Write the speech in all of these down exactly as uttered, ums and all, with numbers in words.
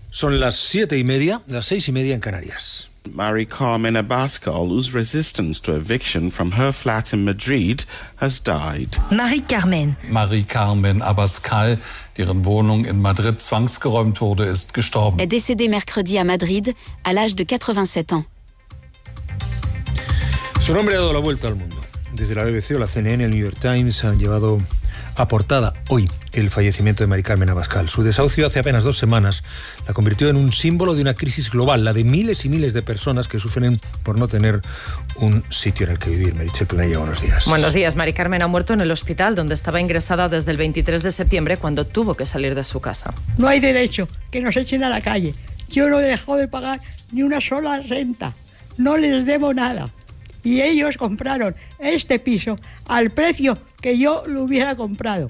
Son las siete y media, las seis y media en Canarias. Mari Carmen Abascal, whose resistance to eviction from her flat in Madrid has died. Mari Carmen. Mari Carmen Abascal, deren Wohnung in Madrid zwangsgeräumt wurde, ist gestorben. Est décédée mercredi à Madrid, à l'âge de quatre-vingt-sept ans. Su nombre ha dado la vuelta al mundo. Desde la B B C o la C N N, el New York Times han llevado a portada hoy el fallecimiento de Mari Carmen Abascal. Su desahucio hace apenas dos semanas la convirtió en un símbolo de una crisis global, la de miles y miles de personas que sufren por no tener un sitio en el que vivir. Meritxell Planella, buenos días. Buenos días. Mari Carmen ha muerto en el hospital donde estaba ingresada desde el veintitrés de septiembre, cuando tuvo que salir de su casa. No hay derecho que nos echen a la calle. Yo no he dejado de pagar ni una sola renta. No les debo nada. Y ellos compraron este piso al precio que yo lo hubiera comprado,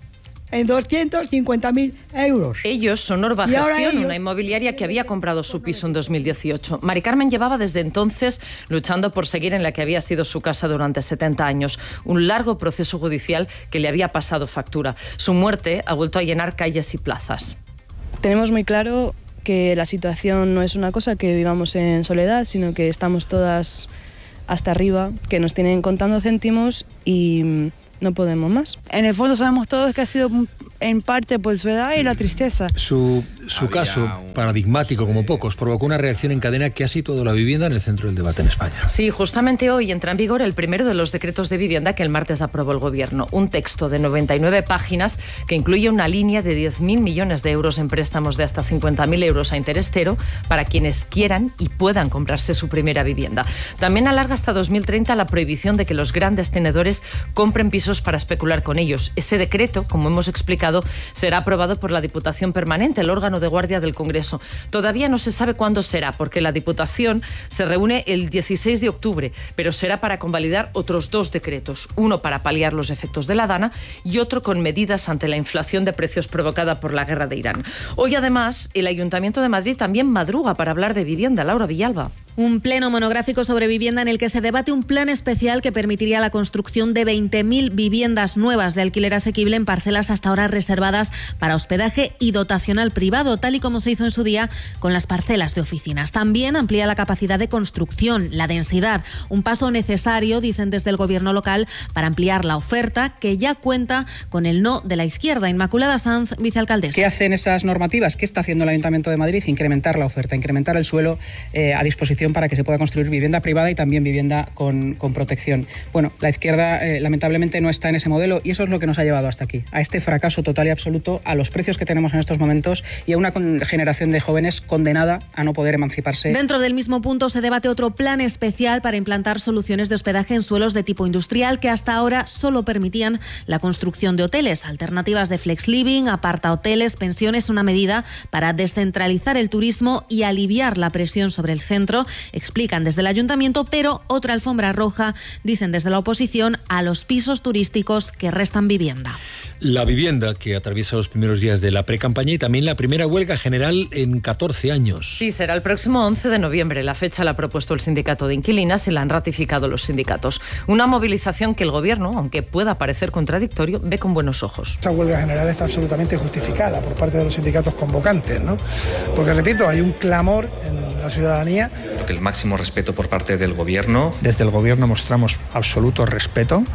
en doscientos cincuenta mil euros. Ellos son Orba Gestión, ellos... una inmobiliaria que había comprado su piso en dos mil dieciocho. Mari Carmen llevaba desde entonces luchando por seguir en la que había sido su casa durante setenta años. Un largo proceso judicial que le había pasado factura. Su muerte ha vuelto a llenar calles y plazas. Tenemos muy claro que la situación no es una cosa que vivamos en soledad, sino que estamos todas hasta arriba, que nos tienen contando céntimos y no podemos más. En el fondo sabemos todos que ha sido en parte por su edad y la tristeza. Su, su caso, un... paradigmático como pocos, provocó una reacción en cadena que ha situado la vivienda en el centro del debate en España. Sí, justamente hoy entra en vigor el primero de los decretos de vivienda que el martes aprobó el Gobierno. Un texto de noventa y nueve páginas que incluye una línea de diez mil millones de euros en préstamos de hasta cincuenta mil euros a interés cero para quienes quieran y puedan comprarse su primera vivienda. También alarga hasta dos mil treinta la prohibición de que los grandes tenedores compren pisos para especular con ellos. Ese decreto, como hemos explicado, será aprobado por la Diputación Permanente, el órgano de guardia del Congreso. Todavía no se sabe cuándo será, porque la Diputación se reúne el dieciséis de octubre, pero será para convalidar otros dos decretos, uno para paliar los efectos de la Dana y otro con medidas ante la inflación de precios provocada por la guerra de Irán. Hoy, además, el Ayuntamiento de Madrid también madruga para hablar de vivienda. Laura Villalba. Un pleno monográfico sobre vivienda en el que se debate un plan especial que permitiría la construcción de veinte mil viviendas nuevas de alquiler asequible en parcelas hasta ahora reservadas para hospedaje y dotacional privado, tal y como se hizo en su día con las parcelas de oficinas. También amplía la capacidad de construcción, la densidad, un paso necesario, dicen desde el Gobierno local, para ampliar la oferta, que ya cuenta con el no de la izquierda. Inmaculada Sanz, vicealcaldesa. ¿Qué hacen esas normativas? ¿Qué está haciendo el Ayuntamiento de Madrid? Incrementar la oferta, incrementar el suelo eh, a disposición para que se pueda construir vivienda privada y también vivienda con, con protección. Bueno, la izquierda eh, lamentablemente no está en ese modelo y eso es lo que nos ha llevado hasta aquí, a este fracaso total y absoluto, a los precios que tenemos en estos momentos y a una con, generación de jóvenes condenada a no poder emanciparse. Dentro del mismo punto se debate otro plan especial para implantar soluciones de hospedaje en suelos de tipo industrial que hasta ahora solo permitían la construcción de hoteles, alternativas de flex living, apartahoteles, pensiones, una medida para descentralizar el turismo y aliviar la presión sobre el centro, explican desde el Ayuntamiento, pero otra alfombra roja, dicen desde la oposición, a los pisos turísticos que restan vivienda. La vivienda que atraviesa los primeros días de la precampaña y también la primera huelga general en catorce años. Sí, será el próximo once de noviembre. La fecha la ha propuesto el sindicato de inquilinas y la han ratificado los sindicatos. Una movilización que el Gobierno, aunque pueda parecer contradictorio, ve con buenos ojos. Esta huelga general está absolutamente justificada por parte de los sindicatos convocantes, ¿no? Porque, repito, hay un clamor en la ciudadanía. Creo que el máximo respeto por parte del Gobierno. Desde el Gobierno mostramos absoluto respeto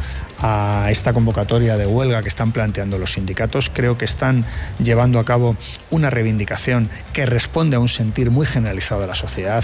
a esta convocatoria de huelga que están planteando los sindicatos. Creo que están llevando a cabo una reivindicación que responde a un sentir muy generalizado de la sociedad.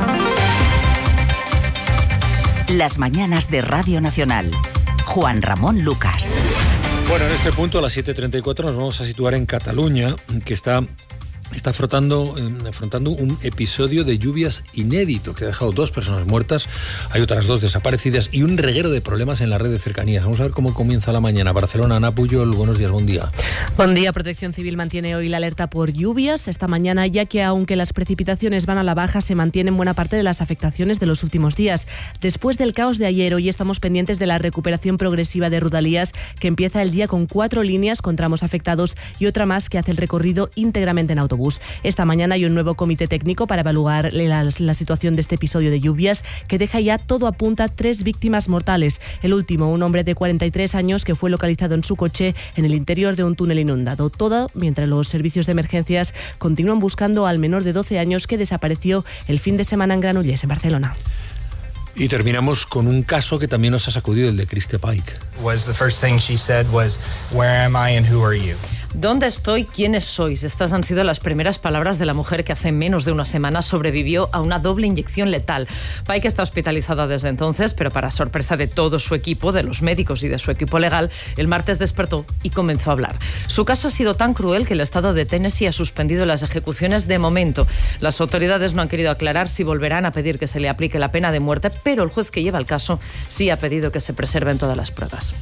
Las mañanas de Radio Nacional. Juan Ramón Lucas. Bueno, en este punto, a las siete treinta y cuatro, nos vamos a situar en Cataluña, que está... Está afrontando, eh, afrontando un episodio de lluvias inédito que ha dejado dos personas muertas, hay otras dos desaparecidas y un reguero de problemas en la red de cercanías. Vamos a ver cómo comienza la mañana. Barcelona, Ana Pujol, buenos días, buen día. Buen día. Protección Civil mantiene hoy la alerta por lluvias esta mañana, ya que aunque las precipitaciones van a la baja, se mantienen buena parte de las afectaciones de los últimos días. Después del caos de ayer, hoy estamos pendientes de la recuperación progresiva de Rodalías, que empieza el día con cuatro líneas con tramos afectados y otra más que hace el recorrido íntegramente en autobús. autobús. Esta mañana hay un nuevo comité técnico para evaluar la, la situación de este episodio de lluvias que deja ya todo apunta tres víctimas mortales. El último, un hombre de cuarenta y tres años que fue localizado en su coche en el interior de un túnel inundado. Todo mientras los servicios de emergencias continúan buscando al menor de doce años que desapareció el fin de semana en Granollers, en Barcelona. Y terminamos con un caso que también nos ha sacudido, el de Christie Pike. Was the first thing she said was, "Where am I and who are you?" ¿Dónde estoy? ¿Quiénes sois? Estas han sido las primeras palabras de la mujer que hace menos de una semana sobrevivió a una doble inyección letal. Pike está hospitalizada desde entonces, pero para sorpresa de todo su equipo, de los médicos y de su equipo legal, el martes despertó y comenzó a hablar. Su caso ha sido tan cruel que el estado de Tennessee ha suspendido las ejecuciones de momento. Las autoridades no han querido aclarar si volverán a pedir que se le aplique la pena de muerte, pero el juez que lleva el caso sí ha pedido que se preserven todas las pruebas.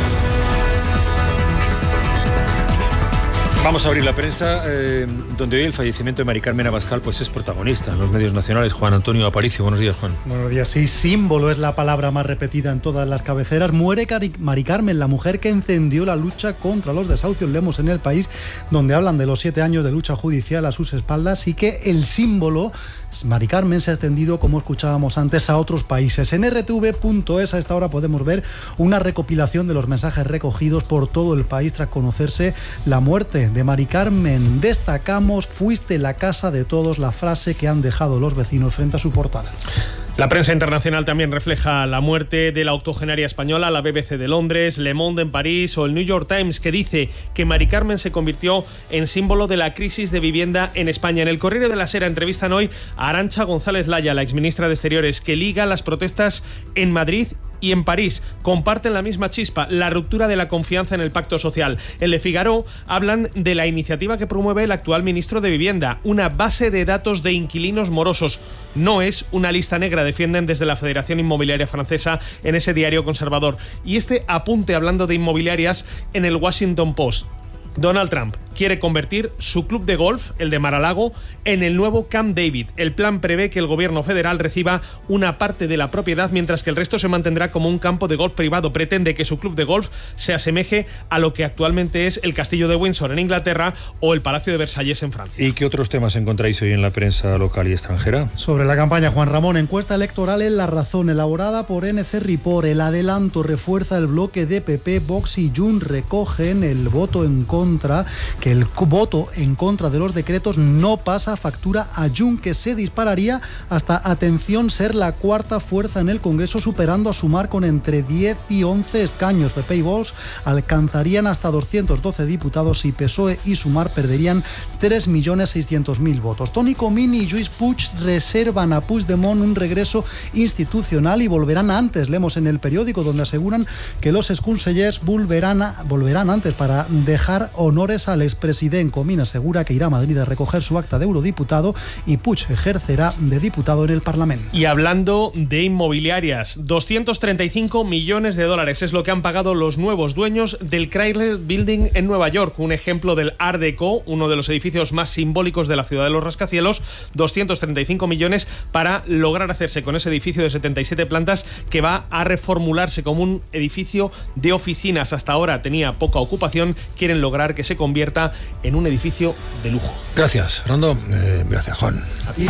Vamos a abrir la prensa, eh, donde hoy el fallecimiento de Mari Carmen Abascal pues es protagonista en los medios nacionales. Juan Antonio Aparicio, buenos días, Juan. Buenos días, sí, símbolo es la palabra más repetida en todas las cabeceras. Muere Mari Carmen, la mujer que encendió la lucha contra los desahucios. Leemos en El País, donde hablan de los siete años de lucha judicial a sus espaldas y que el símbolo Mari Carmen se ha extendido, como escuchábamos antes, a otros países. En R T V punto es a esta hora podemos ver una recopilación de los mensajes recogidos por todo el país tras conocerse la muerte de Mari Carmen. Destacamos: fuiste la casa de todos, la frase que han dejado los vecinos frente a su portal. La prensa internacional también refleja la muerte de la octogenaria española, la B B C de Londres, Le Monde en París o el New York Times, que dice que Mari Carmen se convirtió en símbolo de la crisis de vivienda en España. En el Correo de la Sera entrevistan hoy a Arantxa González Laya, la exministra de Exteriores, que liga las protestas en Madrid y en París. Comparten la misma chispa, la ruptura de la confianza en el pacto social. En Le Figaro hablan de la iniciativa que promueve el actual ministro de Vivienda, una base de datos de inquilinos morosos. No es una lista negra, defienden desde la Federación Inmobiliaria Francesa en ese diario conservador. Y este apunte, hablando de inmobiliarias, en el Washington Post. Donald Trump quiere convertir su club de golf, el de Mar-a-Lago, en el nuevo Camp David. El plan prevé que el gobierno federal reciba una parte de la propiedad, mientras que el resto se mantendrá como un campo de golf privado. Pretende que su club de golf se asemeje a lo que actualmente es el Castillo de Windsor en Inglaterra o el Palacio de Versalles en Francia. ¿Y qué otros temas encontráis hoy en la prensa local y extranjera? Sobre la campaña, Juan Ramón, encuesta electoral en La Razón, elaborada por N C Report. El adelanto refuerza el bloque de P P, Vox y Junts recogen el voto en contra, que el voto en contra de los decretos no pasa factura a Junts, que se dispararía hasta, atención, ser la cuarta fuerza en el Congreso, superando a Sumar con entre diez y once escaños. P P y Vox alcanzarían hasta doscientos doce diputados y P S O E y Sumar perderían tres millones seiscientos mil votos. Toni Comín y Lluís Puig reservan a Puigdemont un regreso institucional y volverán antes. Leemos en El Periódico, donde aseguran que los exconsellers volverán, a, volverán antes para dejar honores al expresidente. Comín asegura que irá a Madrid a recoger su acta de eurodiputado y Puig ejercerá de diputado en el Parlamento. Y hablando de inmobiliarias, doscientos treinta y cinco millones de dólares es lo que han pagado los nuevos dueños del Chrysler Building en Nueva York, un ejemplo del Art Deco, uno de los edificios más simbólicos de la ciudad de los rascacielos. Doscientos treinta y cinco millones para lograr hacerse con ese edificio de setenta y siete plantas que va a reformularse como un edificio de oficinas. Hasta ahora tenía poca ocupación, quieren lograr que se convierta en un edificio de lujo. Gracias, Fernando. Eh, gracias, Juan. A ti.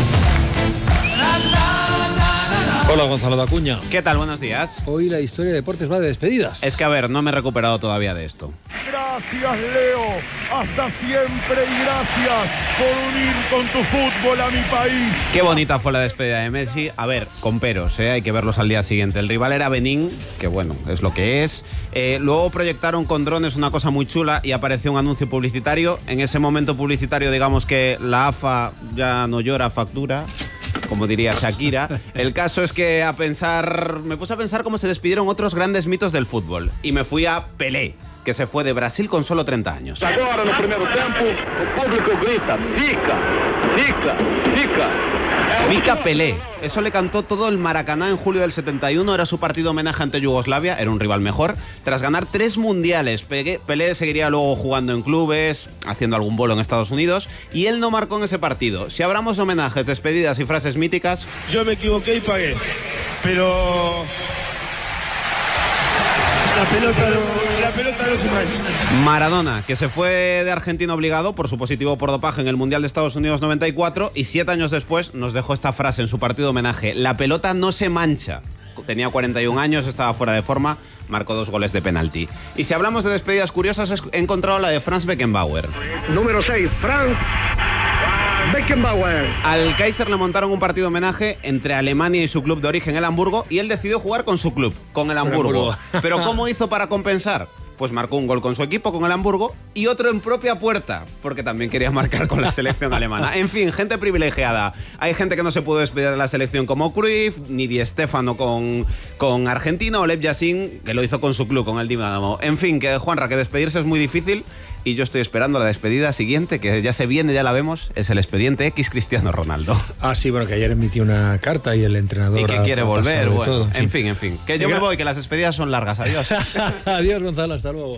Hola, Gonzalo Dacuña. ¿Qué tal? Buenos días. Hoy la historia de deportes va de despedidas. Es que, a ver, no me he recuperado todavía de esto. Gracias, Leo. Hasta siempre y gracias por unir con tu fútbol a mi país. Qué bonita fue la despedida de Messi. A ver, con peros, ¿eh? Hay que verlos al día siguiente. El rival era Benín, que bueno, es lo que es. Eh, luego proyectaron con drones una cosa muy chula y apareció un anuncio publicitario. En ese momento publicitario, digamos que la A F A ya no llora, factura, como diría Shakira. El caso es que a pensar, me puse a pensar cómo se despidieron otros grandes mitos del fútbol y me fui a Pelé, que se fue de Brasil con solo treinta años. Ahora, en el primer tiempo, el público grita, fica, fica, fica. Fica Pelé. Eso le cantó todo el Maracaná en julio del setenta y uno. Era su partido homenaje ante Yugoslavia. Era un rival mejor. Tras ganar tres mundiales, Pelé seguiría luego jugando en clubes, haciendo algún bolo en Estados Unidos. Y él no marcó en ese partido. Si hablamos de homenajes, despedidas y frases míticas... Yo me equivoqué y pagué. Pero... La pelota, no, la pelota no se mancha. Maradona, que se fue de Argentina obligado por su positivo por dopaje en el Mundial de Estados Unidos noventa y cuatro y siete años después nos dejó esta frase en su partido homenaje: la pelota no se mancha. Tenía cuarenta y un años, estaba fuera de forma, marcó dos goles de penalti. Y si hablamos de despedidas curiosas, he encontrado la de Franz Beckenbauer. Número seis, Franz Beckenbauer. Al Kaiser le montaron un partido homenaje entre Alemania y su club de origen, el Hamburgo, y él decidió jugar con su club, con el Hamburgo. Pero ¿cómo hizo para compensar? Pues marcó un gol con su equipo, con el Hamburgo, y otro en propia puerta, porque también quería marcar con la selección alemana. En fin, gente privilegiada. Hay gente que no se pudo despedir de la selección como Cruyff, ni Di Stéfano con, con Argentina, o Lev Yashin, que lo hizo con su club, con el Dinamo. En fin, que Juanra, que despedirse es muy difícil, y yo estoy esperando la despedida siguiente, que ya se viene, ya la vemos, es el expediente X Cristiano Ronaldo. Ah, sí, bueno, que ayer emitió una carta y el entrenador... Y que quiere ha, volver, ha bueno, todo, en, en fin. fin, en fin. Que yo Venga. me voy, que las despedidas son largas, adiós. Adiós, Gonzalo, hasta luego.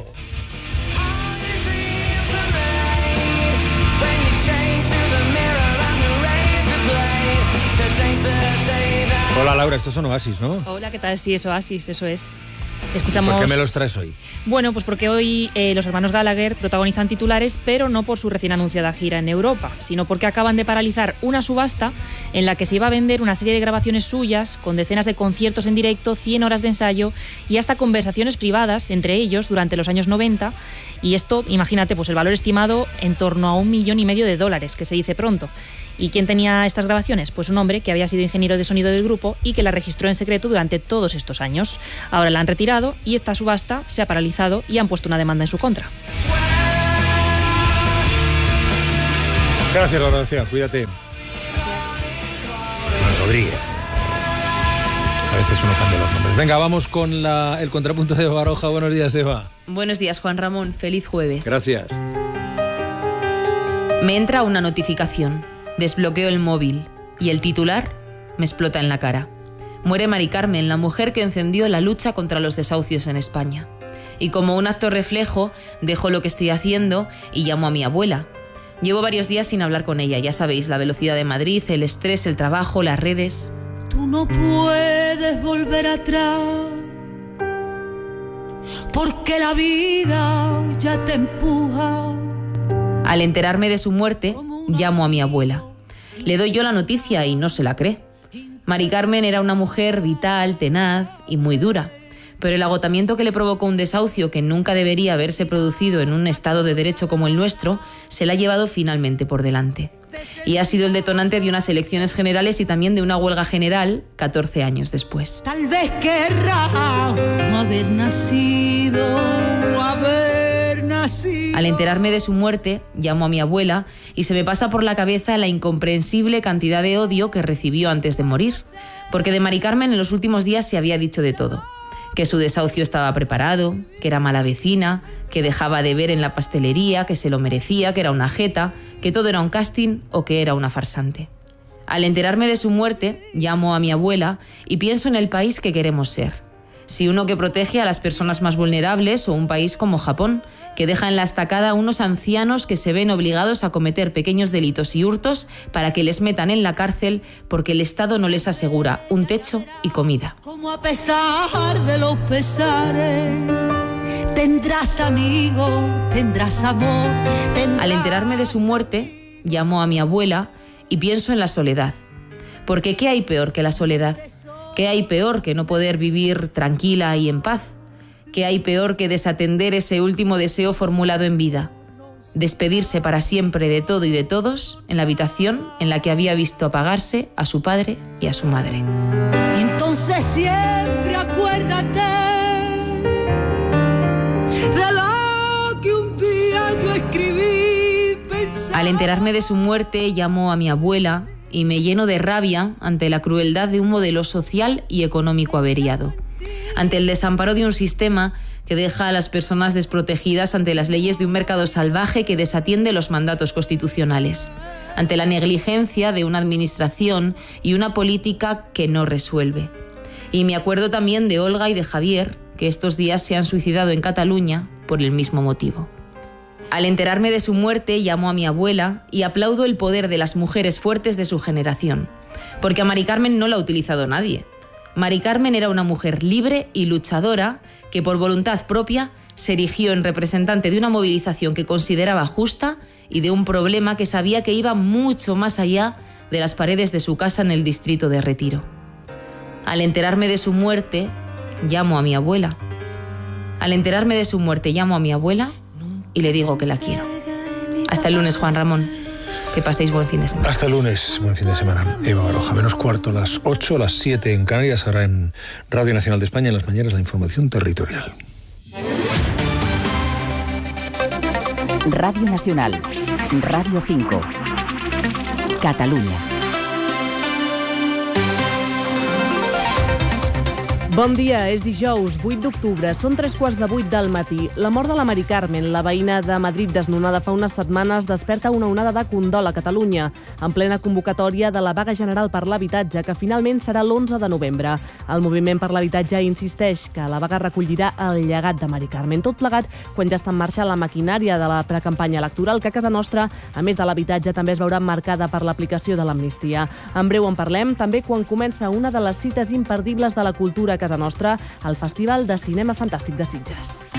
Hola Laura, estos son Oasis, ¿no? Hola, ¿qué tal? Sí, es Oasis, eso es. Escuchamos... ¿Por qué me los traes hoy? Bueno, pues porque hoy eh, los hermanos Gallagher protagonizan titulares, pero no por su recién anunciada gira en Europa, sino porque acaban de paralizar una subasta en la que se iba a vender una serie de grabaciones suyas, con decenas de conciertos en directo, cien horas de ensayo y hasta conversaciones privadas entre ellos durante los años noventa. Y esto, imagínate, pues el valor estimado en torno a un millón y medio de dólares, que se dice pronto. ¿Y quién tenía estas grabaciones? Pues un hombre que había sido ingeniero de sonido del grupo y que la registró en secreto durante todos estos años. Ahora la han retirado y esta subasta se ha paralizado y han puesto una demanda en su contra. Gracias, Laura. Cuídate. Gracias. Rodríguez. A veces uno cambia los nombres. Venga, vamos con la, el contrapunto de Eva Baroja. Buenos días, Eva. Buenos días, Juan Ramón. Feliz jueves. Gracias. Me entra una notificación. Desbloqueo el móvil y el titular me explota en la cara. Muere Mari Carmen, la mujer que encendió la lucha contra los desahucios en España. Y como un acto reflejo, dejo lo que estoy haciendo y llamo a mi abuela. Llevo varios días sin hablar con ella, ya sabéis, la velocidad de Madrid, el estrés, el trabajo, las redes. Tú no puedes volver atrás, porque la vida ya te empuja. Al enterarme de su muerte, llamo a mi abuela. Le doy yo la noticia y no se la cree. Mari Carmen era una mujer vital, tenaz y muy dura, pero el agotamiento que le provocó un desahucio que nunca debería haberse producido en un Estado de Derecho como el nuestro, se la ha llevado finalmente por delante. Y ha sido el detonante de unas elecciones generales y también de una huelga general catorce años después. Tal vez querrá no haber nacido, no haber nacido. Al enterarme de su muerte, llamo a mi abuela y se me pasa por la cabeza la incomprensible cantidad de odio que recibió antes de morir. Porque de Mari Carmen en los últimos días se había dicho de todo. Que su desahucio estaba preparado, que era mala vecina, que dejaba de ver en la pastelería, que se lo merecía, que era una jeta, que todo era un casting o que era una farsante. Al enterarme de su muerte, llamo a mi abuela y pienso en el país que queremos ser. Si uno que protege a las personas más vulnerables o un país como Japón, que deja en la estacada a unos ancianos que se ven obligados a cometer pequeños delitos y hurtos para que les metan en la cárcel porque el Estado no les asegura un techo y comida. Como a pesar de los pesares, tendrás amigos, tendrás amor. Tendrás... Al enterarme de su muerte, llamo a mi abuela y pienso en la soledad. Porque ¿qué hay peor que la soledad? ¿Qué hay peor que no poder vivir tranquila y en paz? ¿Qué hay peor que desatender ese último deseo formulado en vida? Despedirse para siempre de todo y de todos en la habitación en la que había visto apagarse a su padre y a su madre. Y entonces siempre acuérdate de lo que un día yo escribí. Pensaba... Al enterarme de su muerte, llamo a mi abuela y me lleno de rabia ante la crueldad de un modelo social y económico averiado. Ante el desamparo de un sistema que deja a las personas desprotegidas ante las leyes de un mercado salvaje que desatiende los mandatos constitucionales, ante la negligencia de una administración y una política que no resuelve. Y me acuerdo también de Olga y de Javier, que estos días se han suicidado en Cataluña por el mismo motivo. Al enterarme de su muerte, llamo a mi abuela y aplaudo el poder de las mujeres fuertes de su generación, porque a Mari Carmen no la ha utilizado nadie. Mari Carmen era una mujer libre y luchadora que por voluntad propia Se erigió en representante de una movilización que consideraba justa y de un problema que sabía que iba mucho más allá de las paredes de su casa en el distrito de Retiro. Al enterarme de su muerte, llamo a mi abuela. Al enterarme de su muerte, llamo a mi abuela y le digo que la quiero. Hasta el lunes, Juan Ramón. Que paséis buen fin de semana. Hasta el lunes, buen fin de semana. Eva Baroja, menos cuarto, las ocho, las siete en Canarias, ahora en Radio Nacional de España, en las mañanas, la información territorial. Radio Nacional, Radio cinco, Catalunya. Bon dia, és dijous, vuit d'octubre, són tres quarts de vuit del matí. La mort de la Mari Carmen, la veïna de Madrid desnonada fa unes setmanes, desperta una onada de condol a Catalunya, en plena convocatòria de la vaga general per l'habitatge, que finalment serà l'onze de novembre. El moviment per l'habitatge insisteix que la vaga recollirà el llegat de Mari Carmen. Tot plegat quan ja està en marxa la maquinària de la precampanya electoral, que a casa nostra, a més de l'habitatge, també es veurà marcada per l'aplicació de l'amnistia. En breu en parlem, també quan comença una de les cites imperdibles de la cultura a casa nostra, el Festival de Cinema Fantàstic de Sitges.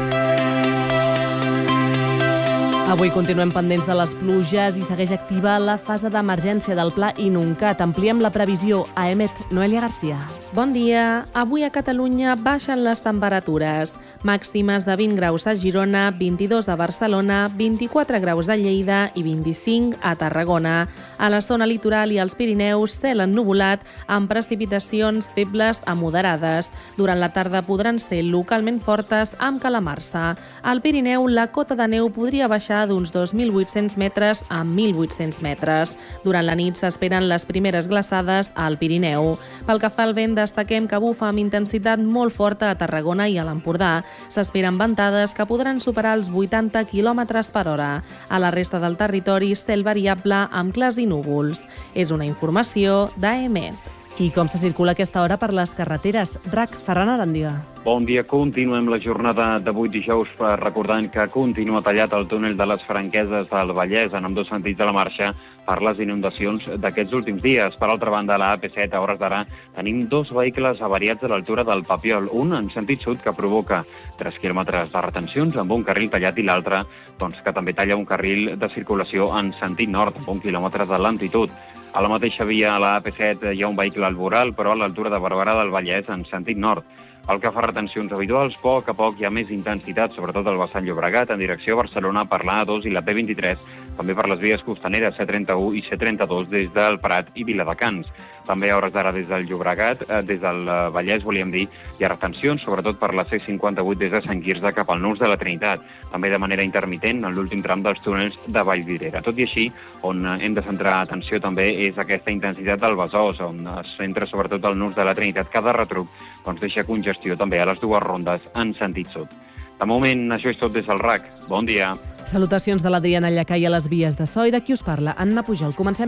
Avui continuem pendents de les pluges i segueix activa la fase d'emergència del Pla Inuncat. Ampliem la previsió. A Emet, Noelia Garcia. Bon dia. Avui a Catalunya baixen les temperatures. Màximes de vint graus a Girona, vint-i-dos a Barcelona, vint-i-quatre graus a Lleida i vint-i-cinc a Tarragona. A la zona litoral i als Pirineus, cel ennuvolat amb precipitacions febles a moderades. Durant la tarda podran ser localment fortes amb calamarsa. Al Pirineu, la cota de neu podria baixar d'uns dos mil vuit-cents metres a mil vuit-cents metres. Durant la nit s'esperen les primeres glaçades al Pirineu. Pel que fa al vent, destaquem que bufa amb intensitat molt forta a Tarragona i a l'Empordà. S'esperen ventades que podran superar els vuitanta quilòmetres per hora. A la resta del territori, cel variable amb clars i núvols. És una informació d'A E M E T. I com se circula aquesta hora per les carreteres? Rac, Ferran Arandiga. Bon dia, continuem la jornada d'avui dijous recordant que continua tallat el túnel de les Franqueses del Vallès en ambdós sentits de la marxa per les inundacions d'aquests últims dies. Per altra banda, a la A P set, a hores d'ara, tenim dos vehicles avariats a l'altura del Papiol, un en sentit sud que provoca tres quilòmetres de retencions amb un carril tallat i l'altre doncs, que també talla un carril de circulació en sentit nord amb un quilòmetre de lentitud. A la mateixa via, a la A P set, hi ha un vehicle al voral, però a l'altura de Barberà del Vallès en sentit nord. Pel que fa a retencions habituals, a poc a poc hi ha més intensitat, sobretot al vessant Llobregat, en direcció a Barcelona per la A dos i la P vint-i-tres, també per les vies costaneres C trenta-u i C trenta-dos des del Prat i Viladecans. També a hores d'ara des del Llobregat, eh, des del Vallès, volíem dir, hi ha retencions, sobretot per la C cinquanta-vuit des de Sant Quirze cap al Nus de la Trinitat, també de manera intermitent en l'últim tram dels túnels de Vallvidrera. Tot i així, on hem de centrar atenció també és aquesta intensitat del Besòs, on es centra sobretot el Nus de la Trinitat. Cada retruc doncs, deixa congestió també a les dues rondes en sentit sud. De moment, això és tot des del R A C. Bon dia. Salutacions de l'Adriana Llacai a les vies de so i de qui us parla, Anna Pujol. Comencem.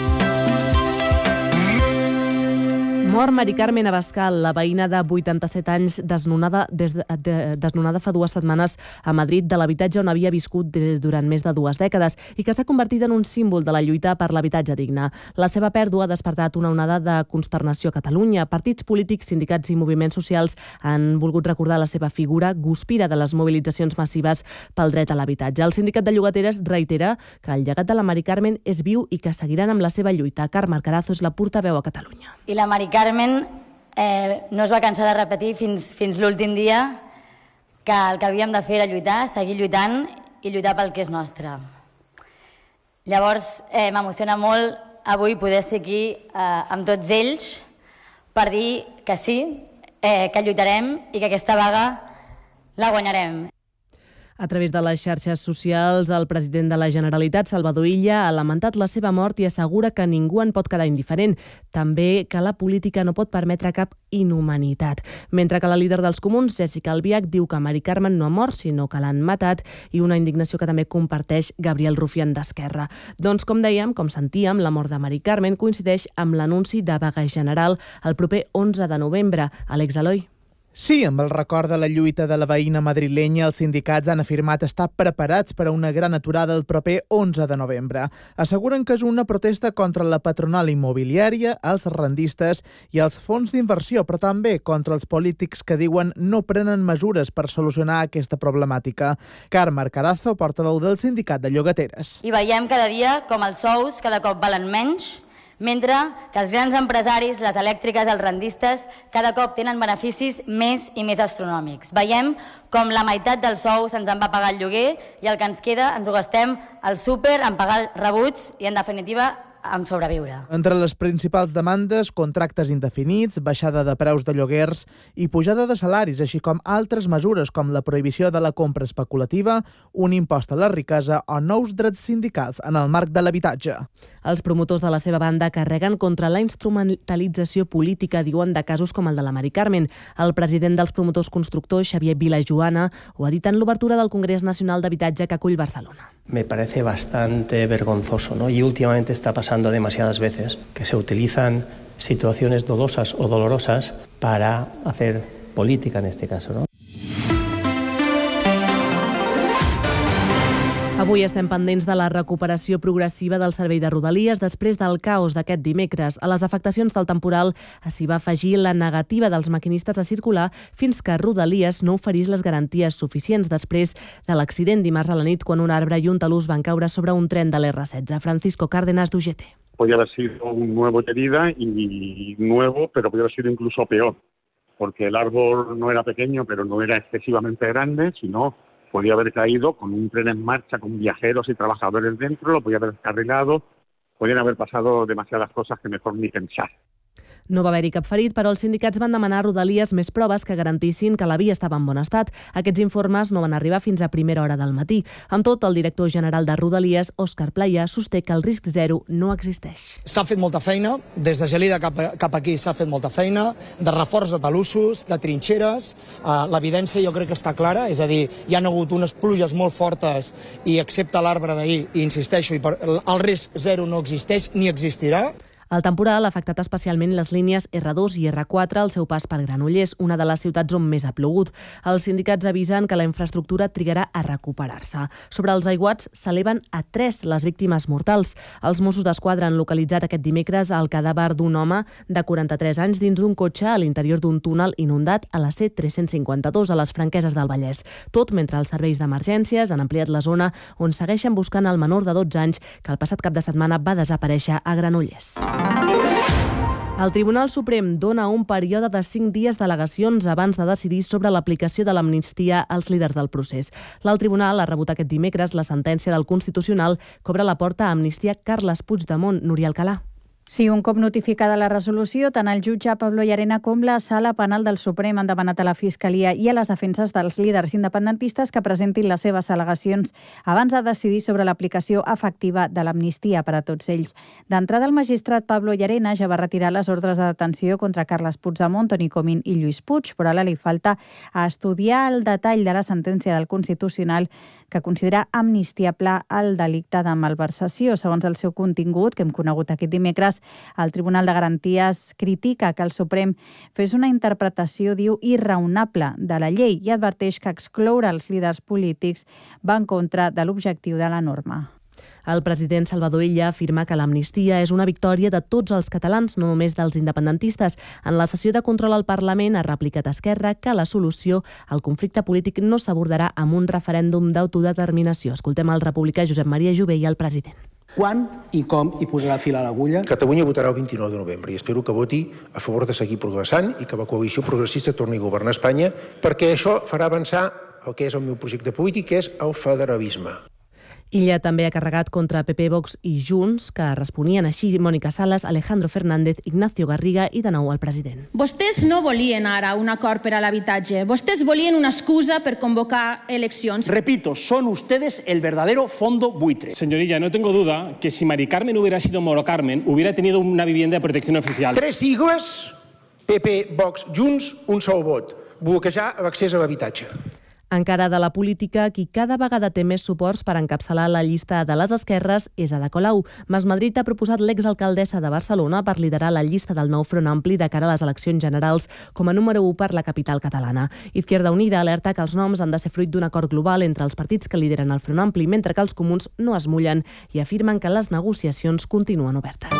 Mor Mari Carmen Abascal, la veïna de vuitanta-set anys desnonada, des de, de, desnonada fa dues setmanes a Madrid de l'habitatge on havia viscut de, durant més de dues dècades i que s'ha convertit en un símbol de la lluita per l'habitatge digne. La seva pèrdua ha despertat una onada de consternació a Catalunya. Partits polítics, sindicats i moviments socials han volgut recordar la seva figura guspira de les mobilitzacions massives pel dret a l'habitatge. El sindicat de llogateres reitera que el llegat de la Mari Carmen és viu i que seguiran amb la seva lluita. Carme Carazo és la portaveu a Catalunya. I la Mari Carmen eh, no es va cansar de repetir fins, fins l'últim dia que el que havíem de fer era lluitar, seguir lluitant i lluitar pel que és nostre. Llavors eh, m'emociona molt avui poder ser aquí eh, amb tots ells per dir que sí, eh, que lluitarem i que aquesta vaga la guanyarem. A través de les xarxes socials, el president de la Generalitat, Salvador Illa, ha lamentat la seva mort i assegura que ningú en pot quedar indiferent. També que la política no pot permetre cap inhumanitat. Mentre que la líder dels comuns, Jessica Albiach, diu que Mari Carmen no ha mort, sinó que l'han matat, i una indignació que també comparteix Gabriel Rufián d'Esquerra. Doncs, com dèiem, com sentíem, la mort de Mari Carmen coincideix amb l'anunci de vaga general el proper onze de novembre. Àlex Eloi. Sí, amb el record de la lluita de la veïna madrilenya, els sindicats han afirmat estar preparats per a una gran aturada el proper onze de novembre. Asseguren que és una protesta contra la patronal immobiliària, els rendistes i els fons d'inversió, però també contra els polítics que diuen no prenen mesures per solucionar aquesta problemàtica. Carme Arcarazo, portaveu del sindicat de llogateres. I veiem cada dia com els sous cada cop valen menys, mentre que els grans empresaris, les elèctriques, els rendistes, cada cop tenen beneficis més i més astronòmics. Veiem com la meitat del sou se'ns en va pagar el lloguer i el que ens queda ens ho gastem al súper, en pagar rebuts i, en definitiva, en sobreviure. Entre les principals demandes, contractes indefinits, baixada de preus de lloguers i pujada de salaris, així com altres mesures com la prohibició de la compra especulativa, un impost a la riquesa o nous drets sindicals en el marc de l'habitatge. Els promotors de la seva banda carreguen contra la instrumentalització política, diuen, de casos com el de la Mari Carmen. El president dels promotors constructors, Xavier Vilajoana, ho ha dit en l'obertura del Congrés Nacional d'Habitatge que acull Barcelona. Me parece bastante vergonzoso, ¿no? Y últimamente está pasando demasiadas veces que se utilizan situaciones dolosas o dolorosas para hacer política en este caso, ¿no? Avui estem pendents de la recuperació progressiva del servei de Rodalies després del caos d'aquest dimecres. A les afectacions del temporal s'hi va afegir la negativa dels maquinistes a circular fins que Rodalies no oferís les garanties suficients després de l'accident dimarts a la nit quan un arbre i un talús van caure sobre un tren de l'R setze. Francisco Cárdenas, d'U G T. Podría haber sido un nuevo herida y nuevo, pero podría haber sido incluso peor, porque el árbol no era pequeño, pero no era excesivamente grande, sino podía haber caído con un tren en marcha, con viajeros y trabajadores dentro, lo podía haber descarrilado, podían haver pasado demasiadas cosas que mejor ni pensar. No va haver-hi cap ferit, però els sindicats van demanar a Rodalies més proves que garantissin que la via estava en bon estat. Aquests informes no van arribar fins a primera hora del matí. Amb tot, el director general de Rodalies, Òscar Playa, sosté que el risc zero no existeix. S'ha fet molta feina, des de Gelida cap, a, cap aquí s'ha fet molta feina, de reforç de talussos, de trinxeres. Uh, L'evidència jo crec que està clara, és a dir, hi ha hagut unes pluges molt fortes i excepte l'arbre d'ahir, i insisteixo, i per, el risc zero no existeix ni existirà. El temporal ha afectat especialment les línies R dos i R quatre al seu pas per Granollers, una de les ciutats on més ha plogut. Els sindicats avisen que la infraestructura trigarà a recuperar-se. Sobre els aiguats s'eleven a tres les víctimes mortals. Els Mossos d'Esquadra han localitzat aquest dimecres el cadàver d'un home de quaranta-tres anys dins d'un cotxe a l'interior d'un túnel inundat a la C tres-cents cinquanta-dos a les Franqueses del Vallès. Tot mentre els serveis d'emergències han ampliat la zona on segueixen buscant el menor de dotze anys que el passat cap de setmana va desaparèixer a Granollers. El Tribunal Suprem dona un període de cinc dies d'al·legacions abans de decidir sobre l'aplicació de l'amnistia als líders del procés. L'alt tribunal ha rebut aquest dimecres la sentència del Constitucional que obre la porta a amnistia Carles Puigdemont. Núria Alcalà. Sí, un cop notificada la resolució, tant el jutge Pablo Llarena com la Sala Penal del Suprem han demanat a la Fiscalia i a les defenses dels líders independentistes que presentin les seves al·legacions abans de decidir sobre l'aplicació efectiva de l'amnistia per a tots ells. D'entrada, el magistrat Pablo Llarena ja va retirar les ordres de detenció contra Carles Puigdemont, Toni Comín i Lluís Puig, però ara li falta estudiar el detall de la sentència del Constitucional que considera amnistiable el delicte de malversació. Segons el seu contingut, que hem conegut aquest dimecres, el Tribunal de Garanties critica que el Suprem fes una interpretació, diu, irraonable de la llei i adverteix que excloure els líders polítics va en contra de l'objectiu de la norma. El president Salvador Illa afirma que l'amnistia és una victòria de tots els catalans, no només dels independentistes. En la sessió de control al Parlament ha replicat Esquerra que la solució al conflicte polític no s'abordarà amb un referèndum d'autodeterminació. Escoltem el republicà Josep Maria Jové i el president. Quan i com hi posarà fil a l'agulla? Catalunya votarà el vint-i-nou de novembre i espero que voti a favor de seguir progressant i que la coalició progressista torni a governar Espanya, perquè això farà avançar el que és el meu projecte polític, que és el federalisme. Illa també ha carregat contra P P, Vox i Junts, que responien així Mònica Sales, Alejandro Fernández, Ignacio Garriga i de nou el president. Vostès no volien ara un acord per a l'habitatge. Vostès volien una excusa per convocar eleccions. Repito, son ustedes el verdadero fondo buitre. Señorilla, no tengo duda que si Mari Carmen hubiera sido Moro Carmen, hubiera tenido una vivienda de protección oficial. Tres sigles, P P, Vox, Junts, un sol vot. Bloquejar l'accés a l'habitatge. Encara de la política, qui cada vegada té més suports per encapçalar la llista de les esquerres és Ada Colau. Masmadrid ha proposat l'exalcaldessa de Barcelona per liderar la llista del nou Front Ampli de cara a les eleccions generals com a número u per la capital catalana. Izquierda Unida alerta que els noms han de ser fruit d'un acord global entre els partits que lideren el Front Ampli, mentre que els comuns no es mullen i afirmen que les negociacions continuen obertes.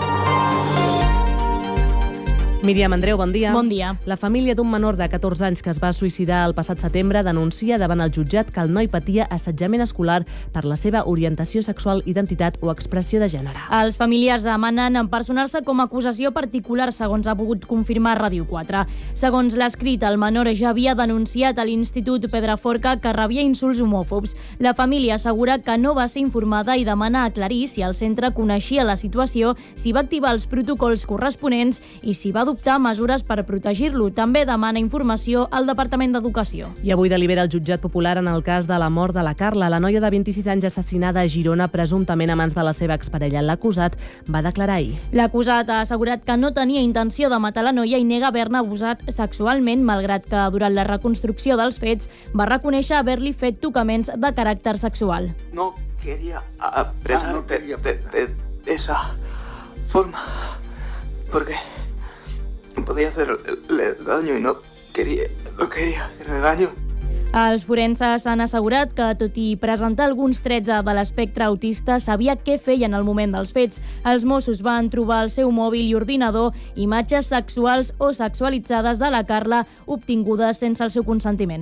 Míriam Andreu, bon dia. Bon dia. La família d'un menor de catorze anys que es va suïcidar el passat setembre denuncia davant el jutjat que el noi patia assetjament escolar per la seva orientació sexual, identitat o expressió de gènere. Els familiars demanen personar-se com a acusació particular, segons ha pogut confirmar Ràdio quatre. Segons l'escrit, el menor ja havia denunciat a l'Institut Pedraforca que rebia insults homòfobs. La família assegura que no va ser informada i demana aclarir si el centre coneixia la situació, si va activar els protocols corresponents i si va adoptar mesures per protegir-lo. També demana informació al Departament d'Educació. I avui delibera el jutjat popular en el cas de la mort de la Carla, la noia de vint-i-sis anys assassinada a Girona, presumptament a mans de la seva exparella. L'acusat va declarar ahir. L'acusat ha assegurat que no tenia intenció de matar la noia i nega haver-ne abusat sexualment, malgrat que durant la reconstrucció dels fets va reconèixer haver-li fet tocaments de caràcter sexual. No quería apretarte de, de, de esa forma, porque podía hacerle daño y no quería, no quería hacerle daño. Els forenses han assegurat que, tot i presentar alguns trets de l'espectre autista, sabia què feia en el moment dels fets. Els Mossos van trobar al seu mòbil i ordinador imatges sexuals o sexualitzades de la Carla obtingudes sense el seu consentiment.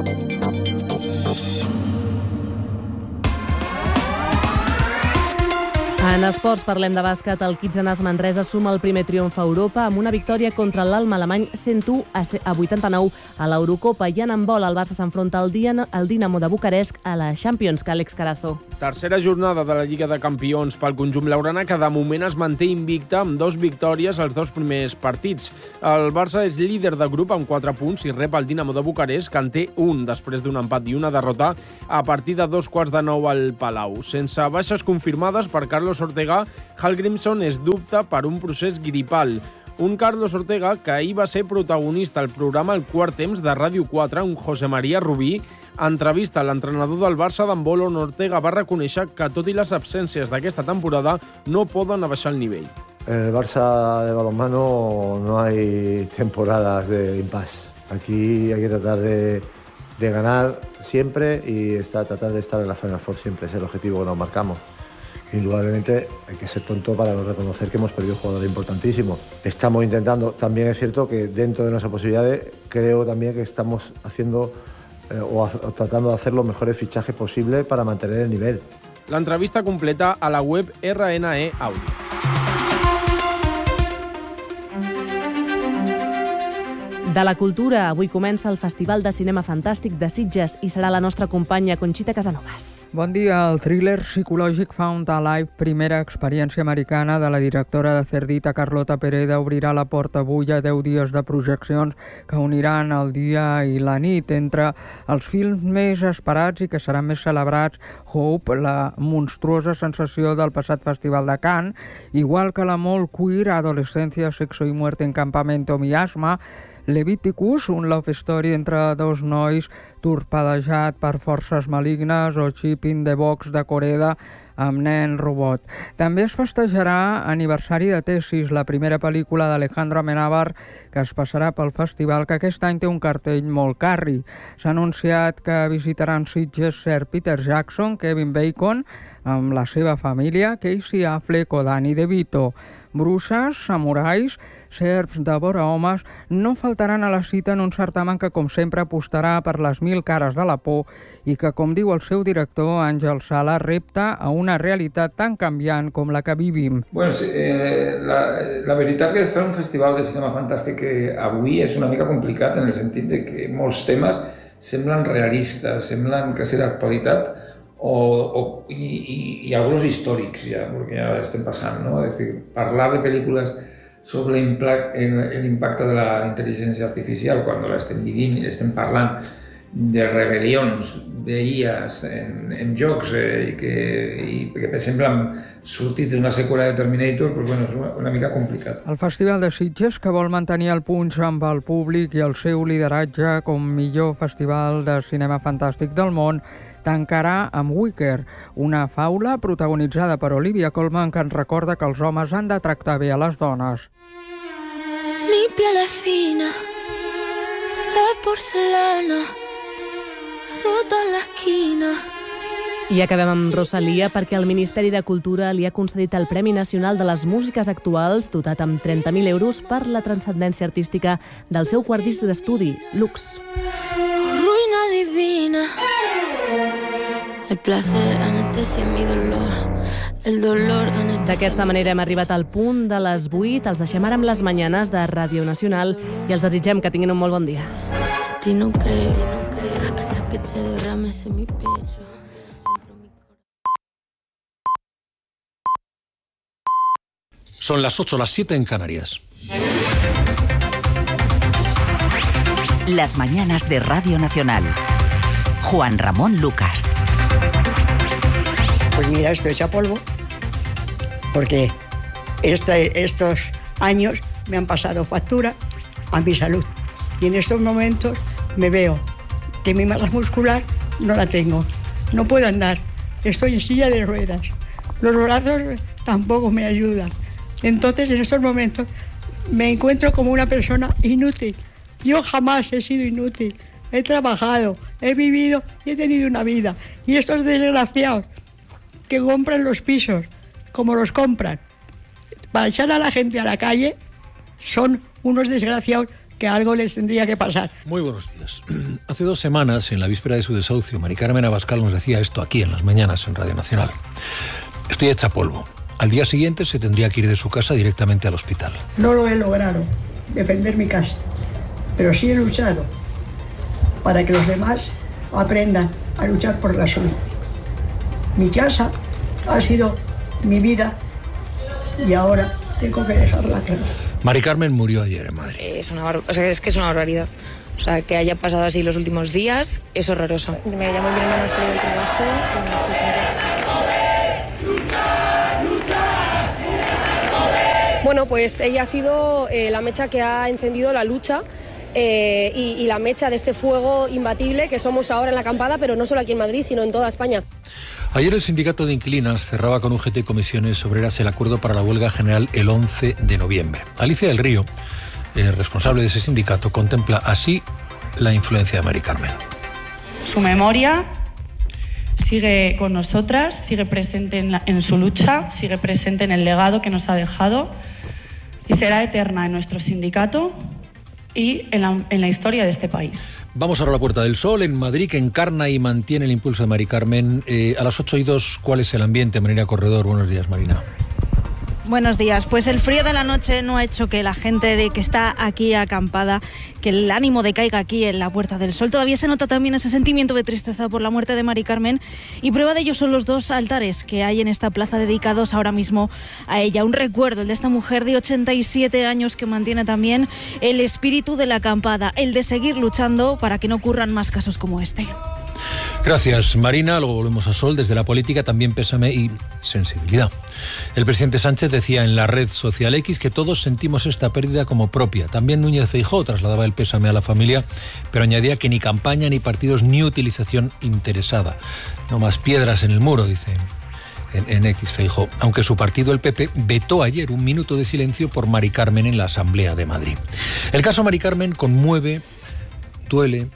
En esports parlem de bàsquet. El Kitzenas Manresa suma el primer triomf a Europa amb una victòria contra l'Alma alemany cent u a vuitanta-nou a l'Eurocopa. I en handbol el Barça s'enfronta al Dinamo de Bucarest a la Champions. Que Àlex Carazo. Tercera jornada de la Lliga de Campions pel conjunt blaugrana, que de moment es manté invicta amb dos victòries als dos primers partits. El Barça és líder de grup amb quatre punts i rep el Dinamo de Bucarest, que en té un després d'un empat i una derrota a partir de dos quarts de nou al Palau. Sense baixes confirmades per Carlos Ortega, Hallgrímsson és dubte per un procés gripal. Un Carlos Ortega que ahir va ser protagonista al programa El Quart Temps de Ràdio quatre, un José María Rubí, entrevista a l'entrenador del Barça d'handbol, on Ortega va reconèixer que, tot i les absències d'aquesta temporada, no poden abaixar el nivell. En el Barça de balonmano no hay temporadas de impasse. Aquí hay que tratar de, de ganar siempre y está, tratar de estar en la Final Four siempre. Es el objetivo que nos marcamos. Indudablemente hay que ser tonto para no reconocer que hemos perdido un jugador importantísimo. Estamos intentando, también es cierto que dentro de nuestras posibilidades, creo también que estamos haciendo eh, o, o tratando de hacer los mejores fichajes posibles para mantener el nivel. L'entrevista completa a la web R N E Audio. De la cultura, avui comença el Festival de Cinema Fantàstic de Sitges i serà la nostra companya Conxita Casanovas. Bon dia. El thriller psicològic Found Alive, primera experiència americana de la directora de Cerdita, Carlota Pereda, obrirà la porta avui a deu dies de projeccions que uniran el dia i la nit. Entre els films més esperats i que seran més celebrats, Hope, la monstruosa sensació del passat Festival de Cannes, igual que la molt queer Adolescencia, Sexo y Muerte en Campamento Miasma, Leviticus, un love story entre dos nois torpedejat per forces malignes, o Chip in the Box de Coreda amb nen robot. També es festejarà Aniversari de Tesis, la primera pel·lícula d'Alejandro Amenábar que es passarà pel festival, que aquest any té un cartell molt carri. S'ha anunciat que visitaran Sitges Sir Peter Jackson, Kevin Bacon, amb la seva família, Casey Affleck o Danny DeVito. Bruixes, samurais, serps de vora homes no faltaran a la cita en un certamen que, com sempre, apostarà per les mil cares de la por i que, com diu el seu director, Àngel Sala, repta a una realitat tan canviant com la que vivim. Bueno, sí, eh, la, la veritat és que fer un festival de cinema fantàstic que avui és una mica complicat en el sentit de que molts temes semblen realistes, semblen que ser d'actualitat, O, o, y, y, y algunos históricos ya, porque ya estén pasando, ¿no? Es decir, hablar de películas sobre el, el impacto de la inteligencia artificial cuando la estén viviendo y estén hablando de rebel·lions d'I A S en, en jocs eh, que, i que, per exemple, han sortit d'una seqüela de Terminator, doncs, bueno, és una mica complicat. El Festival de Sitges, que vol mantenir el punx amb el públic i el seu lideratge com millor festival de cinema fantàstic del món, tancarà amb Wicker, una faula protagonitzada per Olivia Colman que ens recorda que els homes han de tractar bé a les dones. Mi piel es fina, de porcelana, rota en la esquina. I acabem amb Rosalia perquè el Ministeri de Cultura li ha concedit el Premi Nacional de les Músiques Actuals, dotat amb trenta mil euros per la transcendència artística del seu quart disc d'estudi, Lux. Ruina divina, el placer anestesia mi dolor, el dolor anestesia... D'aquesta manera hem arribat al punt de les vuit. Els deixem ara amb les mañanes de Ràdio Nacional i els desitgem que tinguin un molt bon dia. Ti no creo, hasta que te derrames en mi pecho. Son las ocho, las siete en Canarias. Las mañanas de Radio Nacional. Juan Ramón Lucas. Pues mira, estoy hecha polvo, porque este, estos años me han pasado factura a mi salud. Y en estos momentos me veo que mi masa muscular no la tengo. No puedo andar, estoy en silla de ruedas. Los brazos tampoco me ayudan. Entonces, en estos momentos, me encuentro como una persona inútil. Yo jamás he sido inútil. He trabajado, he vivido y he tenido una vida. Y estos desgraciados que compran los pisos, como los compran, para echar a la gente a la calle, son unos desgraciados que algo les tendría que pasar. Muy buenos días. Hace dos semanas, en la víspera de su desahucio, Mari Carmen Abascal nos decía esto aquí en las mañanas en Radio Nacional. Estoy hecha polvo. Al día siguiente se tendría que ir de su casa directamente al hospital. No lo he logrado, defender mi casa, pero sí he luchado para que los demás aprendan a luchar por la suya. Mi casa ha sido mi vida y ahora tengo que dejarla clara. Mari Carmen murió ayer en Madrid. Es, una bar... o sea, es que es una barbaridad. O sea, que haya pasado así los últimos días es horroroso. Me llamó mi hermano a salir del trabajo. Bueno, pues ella ha sido eh, la mecha que ha encendido la lucha eh, y, y la mecha de este fuego imbatible que somos ahora en la acampada, pero no solo aquí en Madrid, sino en toda España. Ayer el sindicato de inquilinas cerraba con U G T y Comisiones Obreras el acuerdo para la huelga general el once de noviembre. Alicia del Río, eh, responsable de ese sindicato, contempla así la influencia de Mari Carmen. Su memoria sigue con nosotras, sigue presente en, la, en su lucha, sigue presente en el legado que nos ha dejado y será eterna en nuestro sindicato y en la, en la historia de este país. Vamos ahora a la Puerta del Sol, en Madrid, que encarna y mantiene el impulso de Mari Carmen. Eh, a las ocho y dos, ¿cuál es el ambiente? Marina Corredor, buenos días, Marina. Buenos días. Pues el frío de la noche no ha hecho que la gente de que está aquí acampada, que el ánimo decaiga aquí en la Puerta del Sol. Todavía se nota también ese sentimiento de tristeza por la muerte de Mari Carmen y prueba de ello son los dos altares que hay en esta plaza dedicados ahora mismo a ella. Un recuerdo, el de esta mujer de ochenta y siete años que mantiene también el espíritu de la acampada, el de seguir luchando para que no ocurran más casos como este. Gracias, Marina. Luego volvemos a Sol. Desde la política también pésame y sensibilidad. El presidente Sánchez decía en la red social X que todos sentimos esta pérdida como propia. También Núñez Feijóo trasladaba el pésame a la familia, pero añadía que ni campaña, ni partidos, ni utilización interesada. No más piedras en el muro, dice en, en X Feijóo. Aunque su partido, el P P, vetó ayer un minuto de silencio por Mari Carmen en la Asamblea de Madrid. El caso Mari Carmen conmueve, duele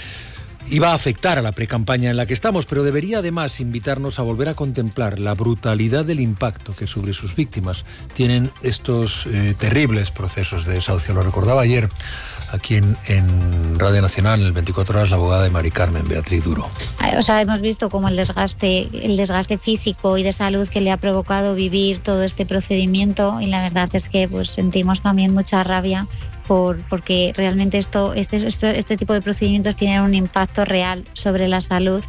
y va a afectar a la precampaña en la que estamos, pero debería además invitarnos a volver a contemplar la brutalidad del impacto que sobre sus víctimas tienen estos eh, terribles procesos de desahucio. Lo recordaba ayer aquí en, en Radio Nacional, en el veinticuatro horas, la abogada de Mari Carmen, Beatriz Duro. O sea, hemos visto cómo el desgaste, el desgaste físico y de salud que le ha provocado vivir todo este procedimiento, y la verdad es que pues sentimos también mucha rabia Por, porque realmente esto, este, esto, este tipo de procedimientos tienen un impacto real sobre la salud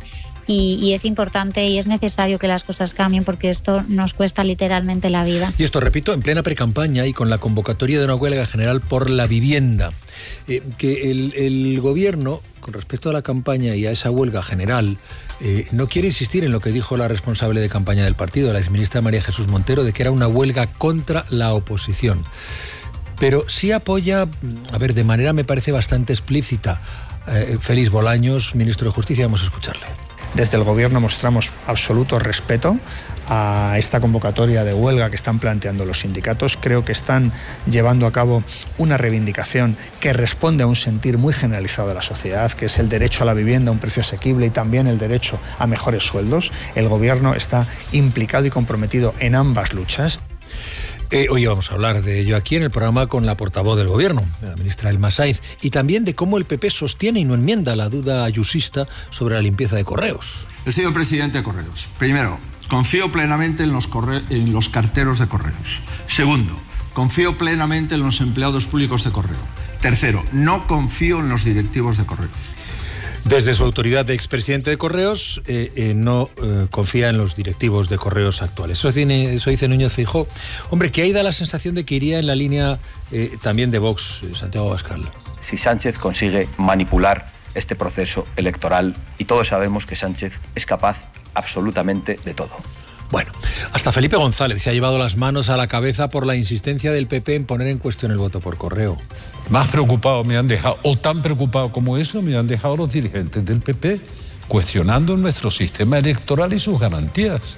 y, y es importante y es necesario que las cosas cambien porque esto nos cuesta literalmente la vida. Y esto, repito, en plena precampaña y con la convocatoria de una huelga general por la vivienda. Eh, que el, el gobierno, con respecto a la campaña y a esa huelga general, eh, no quiere insistir en lo que dijo la responsable de campaña del partido, la exministra María Jesús Montero, de que era una huelga contra la oposición. Pero sí apoya, a ver, de manera me parece bastante explícita, eh, Félix Bolaños, ministro de Justicia. Vamos a escucharle. Desde el Gobierno mostramos absoluto respeto a esta convocatoria de huelga que están planteando los sindicatos. Creo que están llevando a cabo una reivindicación que responde a un sentir muy generalizado de la sociedad, que es el derecho a la vivienda a un precio asequible y también el derecho a mejores sueldos. El Gobierno está implicado y comprometido en ambas luchas. Eh, hoy vamos a hablar de ello aquí en el programa con la portavoz del Gobierno, la ministra Elma Sainz, y también de cómo el P P sostiene y no enmienda la duda ayusista sobre la limpieza de correos. He sido presidente de Correos. Primero, confío plenamente en los, corre- en los carteros de correos. Segundo, confío plenamente en los empleados públicos de correo. Tercero, no confío en los directivos de correos. Desde su autoridad de expresidente de Correos, eh, eh, no eh, confía en los directivos de Correos actuales. Eso dice, eso dice Núñez Feijóo. Hombre, que ahí da la sensación de que iría en la línea eh, también de Vox, eh, Santiago Abascal. Si Sánchez consigue manipular este proceso electoral, y todos sabemos que Sánchez es capaz absolutamente de todo. Bueno, hasta Felipe González se ha llevado las manos a la cabeza por la insistencia del P P en poner en cuestión el voto por correo. Más preocupado me han dejado, o tan preocupado como eso, me han dejado los dirigentes del P P cuestionando nuestro sistema electoral y sus garantías.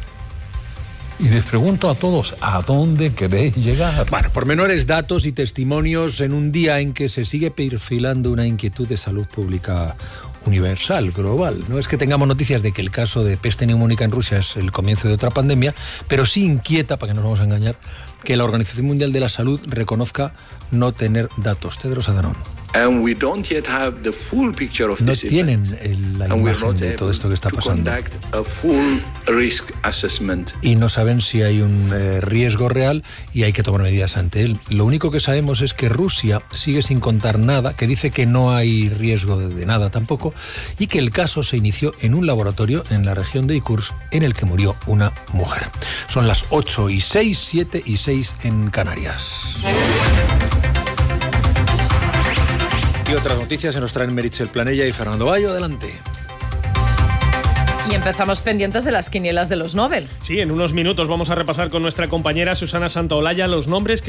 Y les pregunto a todos, ¿a dónde queréis llegar? Bueno, pormenores, datos y testimonios en un día en que se sigue perfilando una inquietud de salud pública universal, global. No es que tengamos noticias de que el caso de peste neumónica en Rusia es el comienzo de otra pandemia, pero sí inquieta, para que no nos vamos a engañar, que la Organización Mundial de la Salud reconozca no tener datos. Tedros Adhanom. And we don't yet have the full picture of No this tienen event. el- la And we're imagen not de able todo esto que está to pasando. conduct a full risk assessment. Y no saben si hay un eh, riesgo real y hay que tomar medidas ante él. Lo único que sabemos es que Rusia sigue sin contar nada, que dice que no hay riesgo de, de nada tampoco, y que el caso se inició en un laboratorio en la región de Irkutsk en el que murió una mujer. Son las ocho y seis, siete y seis en Canarias. Y otras noticias se nos traen Meritxell Planella y Fernando Bayo. Adelante. Y empezamos pendientes de las quinielas de los Nobel. Sí, en unos minutos vamos a repasar con nuestra compañera Susana Santaolalla los nombres que